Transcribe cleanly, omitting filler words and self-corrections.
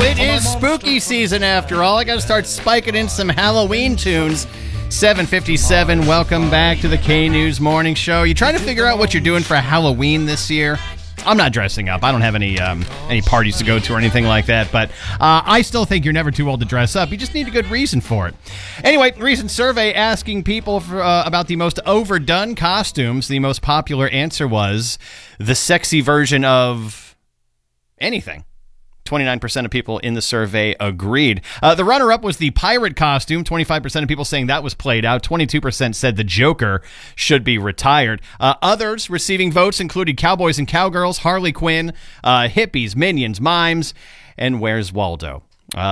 It is spooky season after all. I got to start spiking in some Halloween tunes. 7:57. Welcome back to the K-News Morning Show. You trying to figure out what you're doing for Halloween this year? I'm not dressing up. I don't have any parties to go to or anything like that, but I still think you're never too old to dress up. You just need a good reason for it. Anyway, recent survey asking people about the most overdone costumes. The most popular answer was the sexy version of anything. 29% of people in the survey agreed. The runner-up was the pirate costume. 25% of people saying that was played out. 22% said the Joker should be retired. Others receiving votes included cowboys and cowgirls, Harley Quinn, hippies, minions, mimes, and Where's Waldo.